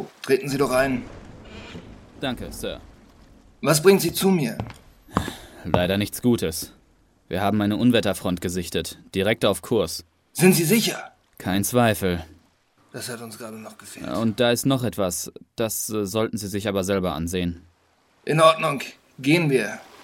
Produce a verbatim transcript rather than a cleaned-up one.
treten Sie doch ein. Danke, Sir. Was bringt Sie zu mir? Leider nichts Gutes. Wir haben eine Unwetterfront gesichtet, direkt auf Kurs. Sind Sie sicher? Kein Zweifel. Das hat uns gerade noch gefehlt. Und da ist noch etwas. Das äh, sollten Sie sich aber selber ansehen. In Ordnung. Gehen wir.